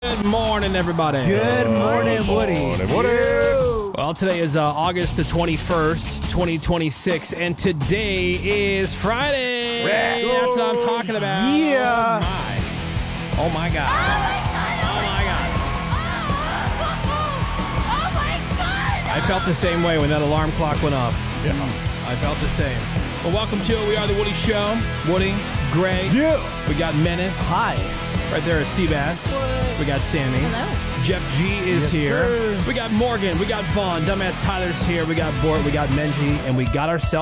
Good morning, everybody. Good morning, Woody. Well, today is August the 21st, 2026, and today is Friday. That's what I'm talking about. Yeah. Oh, my God. Oh, my God. I felt the same way when that alarm clock went off. Yeah. I felt the same. Well, welcome to it. We are the Woody Show. Woody, Greg. Yeah. We got Menace. Hi. Right there is Seabass. We got Sammy. Hello. Jeff G is here. sir. We got Morgan. We got Vaughn. Dumbass Tyler's here. We got Bort. We got Menji. And we got ourselves